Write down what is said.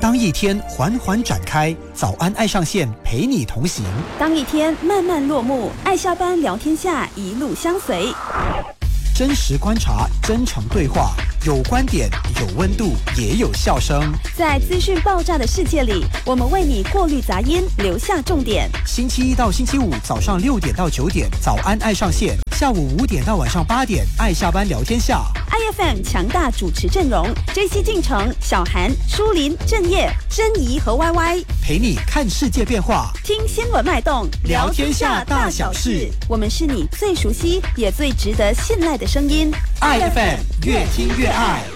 当一天缓缓展开，早安爱上线陪你同行； 当一天慢慢落幕，爱下班聊天下一路相随。 真实观察，真诚对话，有观点，有温度，也有笑声。 在资讯爆炸的世界里，我们为你过滤杂音，留下重点。 星期一到星期五早上6点到9点，早安爱上线；下午5点到晚上8点，爱下班聊天下。 IFM 强大主持阵容：JC进城、小韩、舒林、郑业、珍怡和 YY， 陪你看世界变化， 听新闻脉动， 聊天下大小事。 我们是你最熟悉也最值得信赖的声音。 IFM 越听越爱。